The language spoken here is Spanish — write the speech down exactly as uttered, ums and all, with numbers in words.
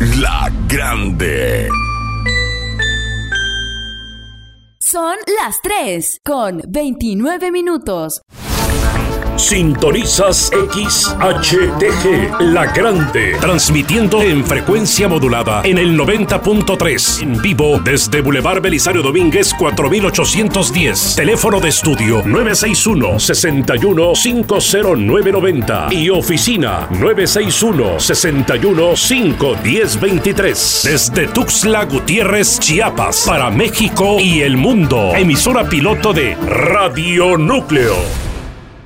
La Grande. Son las tres con veintinueve minutos. Sintonizas X H T G, La Grande, transmitiendo en frecuencia modulada en el noventa punto tres, en vivo desde Boulevard Belisario Domínguez cuatro mil ochocientos diez, teléfono de estudio nueve seis uno, seis uno cinco cero nueve nueve cero y oficina nueve seis uno, seis uno cinco uno cero dos tres, desde Tuxtla Gutiérrez, Chiapas, para México y el mundo, emisora piloto de Radio Núcleo.